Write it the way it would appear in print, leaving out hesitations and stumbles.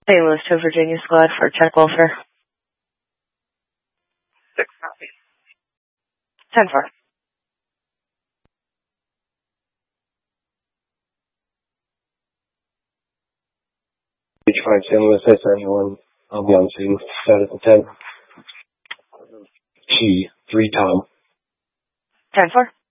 St. Louis to Virginia Squad for check welfare. 6 copies. 10-4. Beach 5, St. Louis, S91. I'll be on scene. Status of 10. Key, 3 Tom. 10-4.